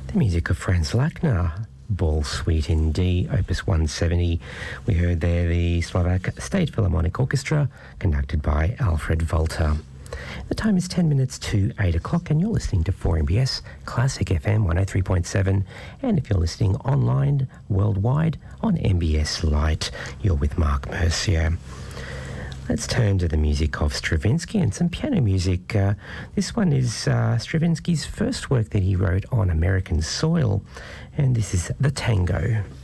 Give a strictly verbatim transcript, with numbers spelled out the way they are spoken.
The music of Franz Lachner, Ball Suite in D, Opus one seventy. We heard there the Slovak State Philharmonic Orchestra, conducted by Alfred Volta. The time is ten minutes to eight o'clock, and you're listening to four M B S Classic F M one oh three point seven. And if you're listening online worldwide on M B S Lite, you're with Mark Mercier. Let's turn to the music of Stravinsky and some piano music. Uh, this one is uh, Stravinsky's first work that he wrote on American soil, and this is The Tango.